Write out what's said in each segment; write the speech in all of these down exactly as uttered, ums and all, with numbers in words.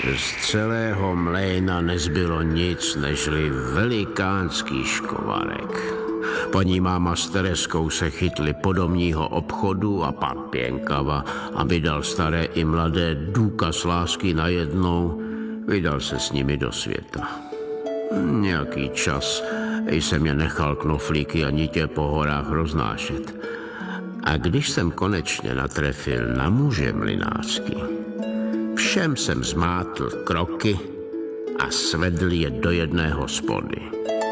Z celého mlejna nezbylo nic, nežli velikánský škovarek. Paní máma s Tereskou se chytli podomního obchodu a pan Pěnkava, aby dal staré i mladé důkaz lásky najednou, vydal se s nimi do světa. Nějaký čas jsem je nechal knoflíky a nitě po horách roznášet. A když jsem konečně natrefil na muže mlynářský, všem jsem zmátl kroky a svedl je do jedné hospody.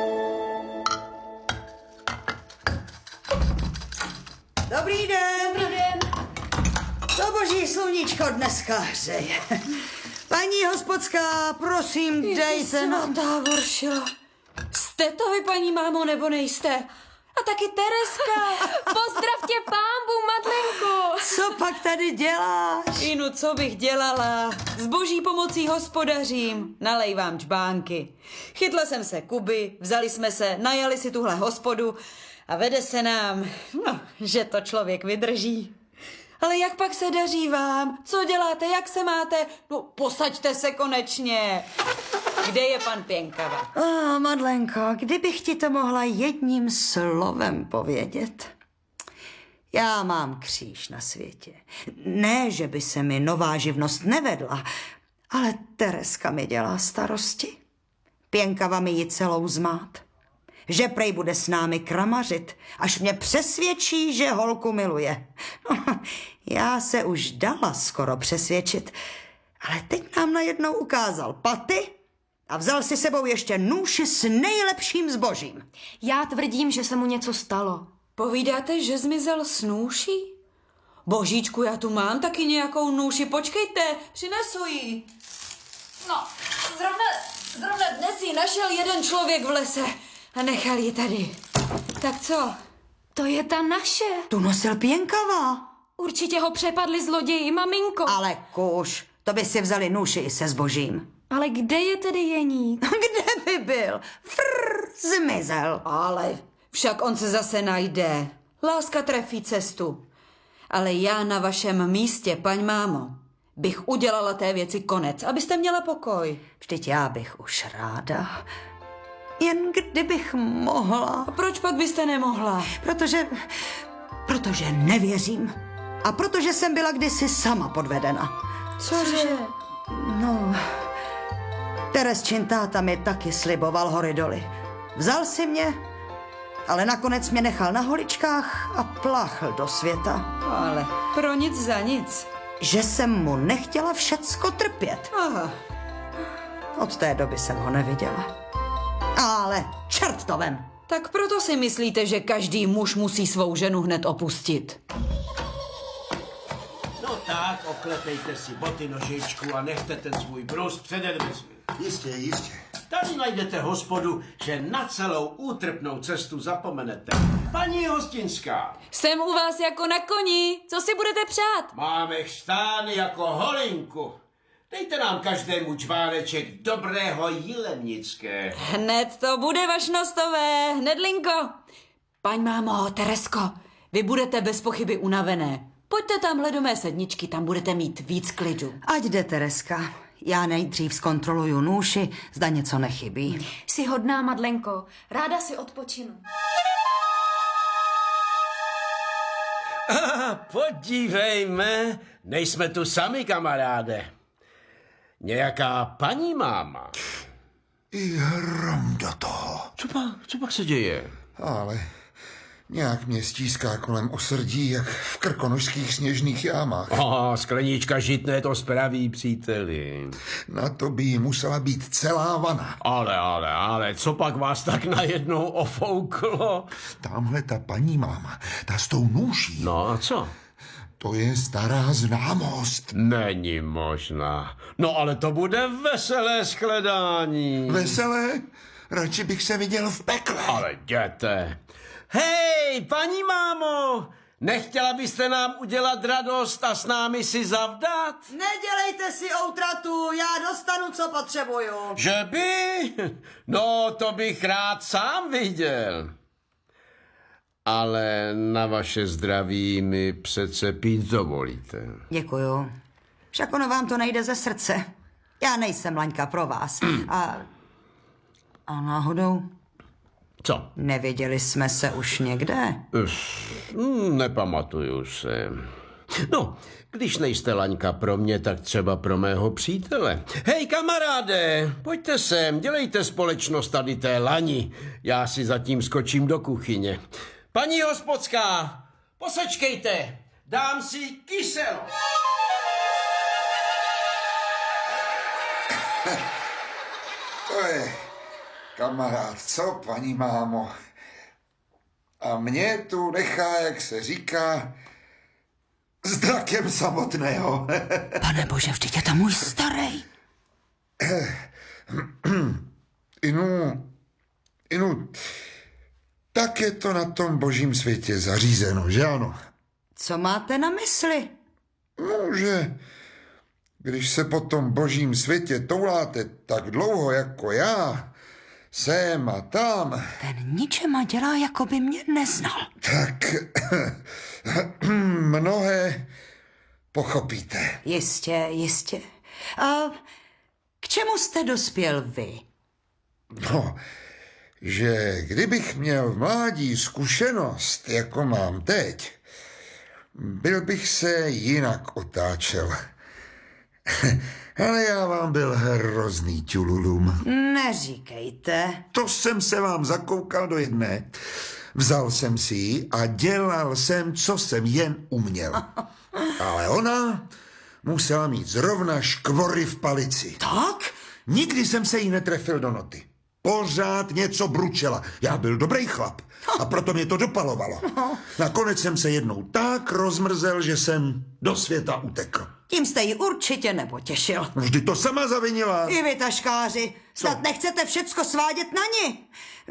Dobrý den. Dobrý den. To boží sluníčko dneska hřeje. Paní hospodská, prosím, dejte nám... Svatá Voršilo. Jste to vy, paní mámo, nebo nejste? A taky Tereska. Pozdravtě pánbu, Madlenko. Co pak tady děláš? Inu, co bych dělala? S boží pomocí hospodařím. Nalej vám čbánky. Chytla jsem se Kuby, vzali jsme se, najali si tuhle hospodu a vede se nám, no, že to člověk vydrží. Ale jak pak se daří vám? Co děláte? Jak se máte? No, posaďte se konečně. Kde je pan Pěnkava? Oh, Madlenko, kdybych ti to mohla jedním slovem povědět. Já mám kříž na světě. Ne, že by se mi nová živnost nevedla, ale Tereska mi dělá starosti. Pěnkava mi ji celou zmát. Že prej bude s námi kramařit, až mě přesvědčí, že holku miluje. No, já se už dala skoro přesvědčit, ale teď nám najednou ukázal paty a vzal si sebou ještě nůši s nejlepším zbožím. Já tvrdím, že se mu něco stalo. Povídáte, že zmizel s nůší? Božíčku, já tu mám taky nějakou nůši, počkejte, přinesu ji. No, zrovna, zrovna dnes ji našel jeden člověk v lese a nechal ji tady. Tak co? To je ta naše. Tu nosil Pěnkava. Určitě ho přepadli zloději, maminko. Ale kuž, to by si vzali nůši i se zbožím. Ale kde je tedy Jeník? Kde by byl? Frr, zmizel. Ale však on se zase najde. Láska trefí cestu. Ale já na vašem místě, paň mámo, bych udělala té věci konec, abyste měla pokoj. Vždyť já bych už ráda. Jen kdybych mohla. A proč pak byste nemohla? Protože, protože nevěřím. A protože jsem byla kdysi sama podvedena. Cože? No, Teresčin táta mi taky sliboval hory doly. Vzal si mě, ale nakonec mě nechal na holičkách a pláchl do světa. Ale pro nic za nic. Že jsem mu nechtěla všecko trpět. Aha. Od té doby jsem ho neviděla. Ale čert to vem. Tak proto si myslíte, že každý muž musí svou ženu hned opustit. No tak, oklepejte si boty, nožičku a nechte ten svůj brus přede dveřmi. Jistě, jistě. Tady najdete hospodu, že na celou útrpnou cestu zapomenete. Paní hostinská, Jsem u vás jako na koni. Co si budete přát? máme chřtány jako holinku. Dejte nám každému čváneček dobrého jilemnického. Hned to bude, vašnostové. Hnedlinko. Paň mámo, Teresko, vy budete bez pochyby unavené. Pojďte tamhle do mé sedničky, tam budete mít víc klidu. Ať jde Tereska. Já nejdřív zkontroluju nůši, zda něco nechybí. Jsi hodná, Madlenko. Ráda si odpočinu. Ah, podívejme, nejsme tu sami, kamaráde. Nějaká paní máma. I hrom do toho. Co pak, co pak se děje? Ale nějak mě stíská kolem osrdí, jak v krkonošských sněžných jámách. Oh, sklenička žitné to spraví, příteli. Na to by jí musela být celá vana. Ale, ale, ale, co pak vás tak najednou ofouklo? Tamhle ta paní máma, ta s tou nůší, No a co? to je stará známost. Není možná. No ale to bude veselé shledání. Veselé? Radši bych se viděl v pekle. Ale jděte. Hej, paní mámo, nechtěla byste nám udělat radost a s námi si zavdat? Nedělejte si outratu, já dostanu, co potřebuju. Že by? No, to bych rád sám viděl. Ale na vaše zdraví mi přece pít dovolíte. Děkuju. Však ono vám to nejde ze srdce. Já nejsem Laňka pro vás. A, a náhodou Co? neviděli jsme se už někde? Hm, nepamatuju se. No, když nejste Laňka pro mě, tak třeba pro mého přítele. Hej, kamaráde, pojďte sem, dělejte společnost tady té Lani. Já si zatím skočím do kuchyně. Paní hospodská, posečkejte, dám si kyselo. To je kamarád, co, paní mámo? A mě tu nechá, jak se říká, s drakem samotného. Pane bože, vždyť je to můj starý. Inu, inu, tak je to na tom božím světě zařízeno, že ano? Co máte na mysli? No, že když se po tom božím světě touláte tak dlouho jako já, sem a tam, Ten ničema dělá, jako by mě neznal. tak mnohé pochopíte. Jistě, jistě. A k čemu jste dospěl vy? No, že kdybych měl v mládí zkušenost, jako mám teď, byl bych se jinak otáčel. Ale já vám byl hrozný ťululum. Neříkejte. To jsem se vám zakoukal do jedné. Vzal jsem si ji a dělal jsem, co jsem jen uměl. Ale ona musela mít zrovna škvory v palici. Tak? Nikdy jsem se jí netrefil do noty. Pořád něco bručela. Já byl dobrý chlap a proto mě to dopalovalo. Nakonec jsem se jednou tak rozmrzel, že jsem do světa utekl. Tím jste ji určitě nepotěšil. Vždy to sama zavinila. I vy, taškáři, snad Co? nechcete všecko svádět na ní.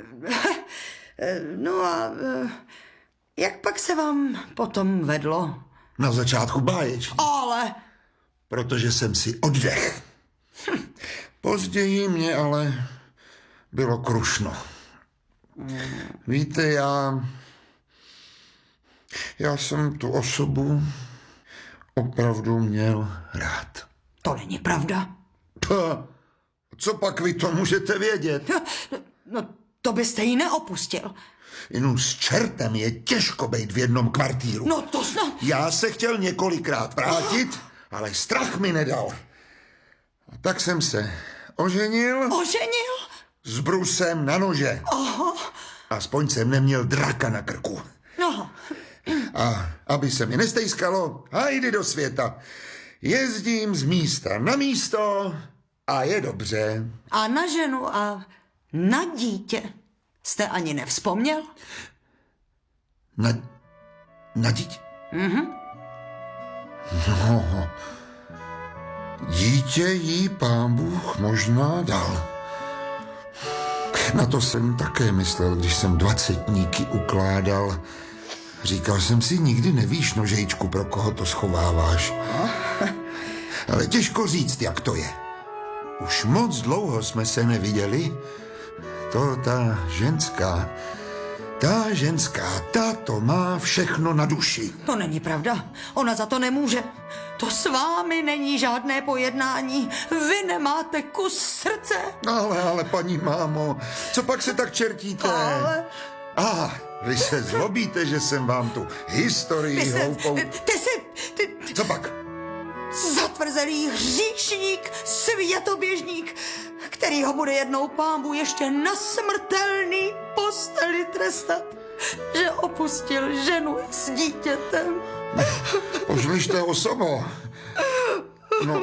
No a jak pak se vám potom vedlo? Na začátku báječný, Ale protože jsem si oddech. Později mě ale bylo krušno. Víte, já... Já jsem tu osobu opravdu měl rád. to není pravda. Pa, co pak vy to můžete vědět? No, to byste ji neopustil. Inu s čertem je těžko být v jednom kvartíru. No to snad... Já se chtěl několikrát vrátit, ale strach mi nedal. A tak jsem se oženil Oženil? s brusem na nože. Aha. Aspoň jsem neměl draka na krku. No, A aby se mi nestejskalo, hajdy do světa. Jezdím z místa na místo a je dobře. a na ženu a na dítě jste ani nevzpomněl? Na, na dítě? Mhm. No, dítě jí pán Bůh možná dal. Na to jsem také myslel, když jsem dvacetníky ukládal. Říkal jsem si, nikdy nevíš, nožejčku, pro koho to schováváš. Ale těžko říct, jak to je. Už moc dlouho jsme se neviděli. To ta ženská, ta ženská, ta to má všechno na duši. To není pravda. Ona za to nemůže. To s vámi není žádné pojednání. Vy nemáte kus srdce. Ale, ale, paní mámo, co pak se tak čertíte? Ale... A vy se zlobíte, že jsem vám tu historii Ty, se, hloupou... ty, ty si... Ty, Co pak? zatvrzelý hříšník, světoběžník, který ho bude jednou pámbu ještě na smrtelný posteli trestat, že opustil ženu s dítětem. Požlište osobo. No,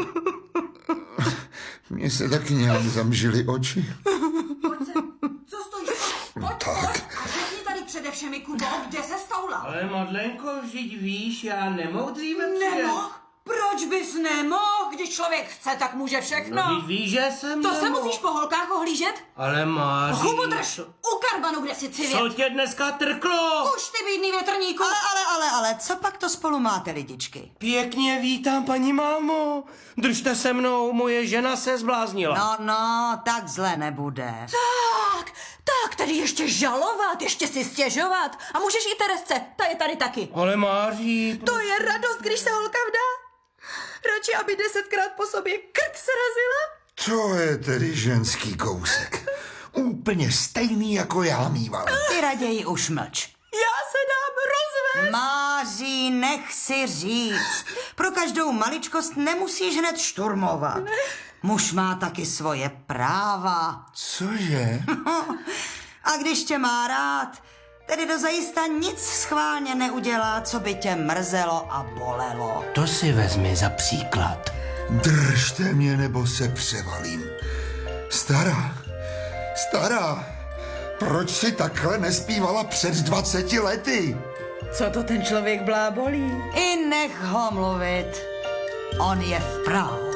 mně se taky nějak zamžily oči. Co stojíš? No tak. A řekni tady přede všemi, Kubo, kde se stoula? Ale Madlenko, vždyť víš, já nemohu dříve přijet. Nemohl? Proč bys nemohl? Když člověk chce, tak může všechno. No, vždyť víš, že jsem To se nemohl. musíš po holkách ohlížet? Ale Máří... Hubu drž! U karbanu, kde si civět. Co tě dneska trklo? Už ty bídný větrníku. Ale, ale, ale, ale, co pak to spolu máte, lidičky? Pěkně vítám, paní mámo. Držte se mnou, moje žena se zbláznila. No, no, tak zle nebude. Tak, tak, tedy ještě žalovat, ještě si stěžovat. A můžeš i Teresce, ta je tady taky. Ale Máří... To je radost, když se holka vdá. Radši, aby desetkrát po sobě krk srazila? To je tedy ženský kousek. Úplně stejný, jako já mýval. Ty raději už mlč. Já se dám rozvést. Máří, nech si říct. Pro každou maličkost nemusíš hned šturmovat. Muž má taky svoje práva. Cože? A když tě má rád, tedy dozajista nic schválně neudělá, co by tě mrzelo a bolelo. To si vezmi za příklad. Držte mě, nebo se převalím. Stará, stará, proč si takhle nespívala před dvaceti lety? Co to ten člověk blábolí? I nech ho mluvit. On je v právu.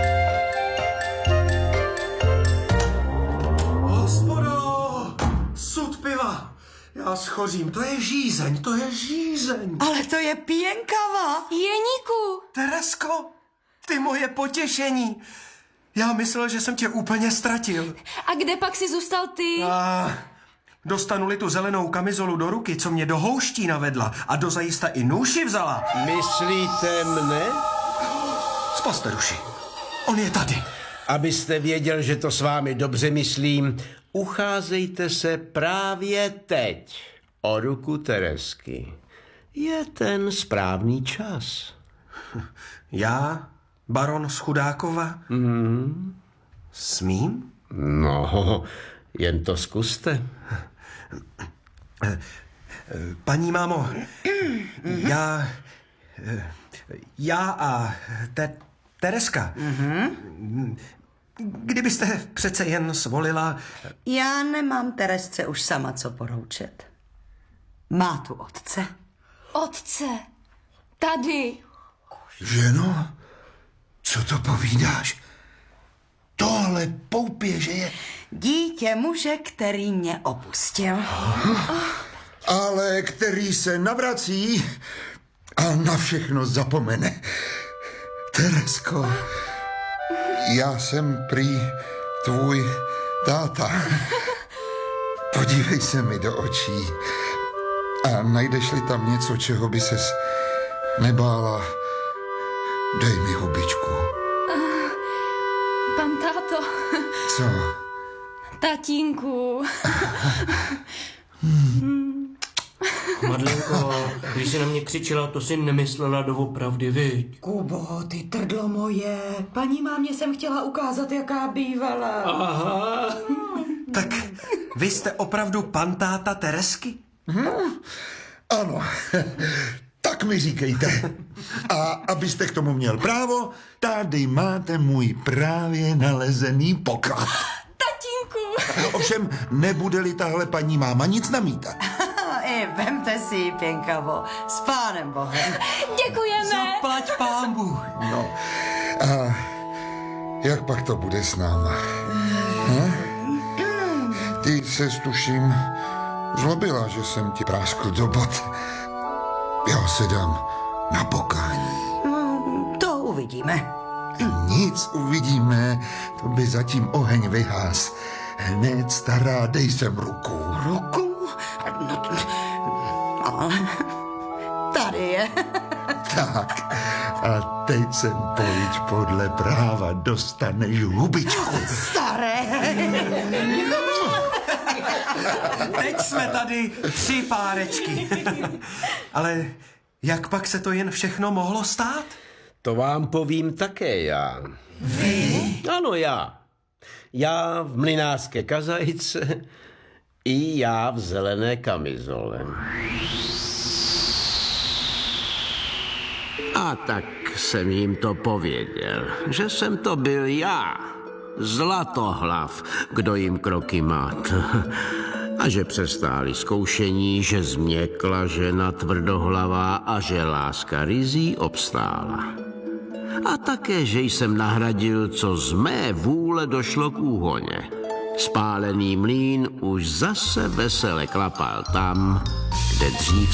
Hospodo, sud piva. Já schořím, to je žízeň, to je žízeň. Ale to je pěnkava. Jeníku! Teresko, ty moje potěšení. Já myslel, že jsem tě úplně ztratil. A kde pak si zůstal ty? A dostanu-li tu zelenou kamizolu do ruky, co mě do houští navedla a dozajista i nůši vzala. Myslíte mne? Spaste duši, on je tady. Abyste věděl, že to s vámi dobře myslím, ucházejte se právě teď o ruku Teresky. Je ten správný čas. Já, baron z Chudákova, mm. smím? No, jen to zkuste. Paní mámo, já, já a te, Tereska, mm-hmm. kdybyste přece jen svolila... Já nemám Teresce už sama co poroučet. Má tu otce. Otce, tady. Ženo, co to povídáš? Tohle poupěže je... Dítě muže, který mě opustil. Ale který se navrací a na všechno zapomene. Teresko, já jsem prý tvůj táta. Podívej se mi do očí a najdeš-li tam něco, čeho by ses nebála, dej mi hubičku. Pan táto. Co? Tatínku. Madlenko, když jsi na mě křičela, to si nemyslela doopravdy, viď? Kubo, ty trdlo moje. Paní mámě jsem chtěla ukázat, jaká bývala. Aha. Tak vy jste opravdu pan táta Teresky? Hmm, ano, tak mi říkejte. A abyste k tomu měl právo, tady máte můj právě nalezený poklad. Tatínku. Ovšem, nebude-li tahle paní máma nic namítat. I vemte si ji, pěnkavo. S pánem Bohem. Děkujeme. Zaplať pán Bůh. No, a jak pak to bude s náma? Hm? Ty se tuším zlobila, že jsem ti práskl do bot. Já se dám na pokání. To uvidíme. Nic uvidíme, to by zatím oheň vyhás. Hned, stará, dej sem ruku. Ruku? No, ale tady je. Tak, a teď sem pojď podle práva, dostaneš hubičku. Staré. Teď jsme tady tři párečky. Ale jak pak se to jen všechno mohlo stát? To vám povím také já. Vy? Ano, já. Já v mlynářské kazajce i já v zelené kamizole. A tak jsem jim to pověděl, že jsem to byl já, Zlatohlav, kdo jim kroky mát. A že přestáli zkoušení, že změkla žena tvrdohlavá a že láska rizí obstála. A také, že jsem nahradil, co z mé vůle došlo k úhoně. Spálený mlýn už zase vesele klapal tam, kde dřív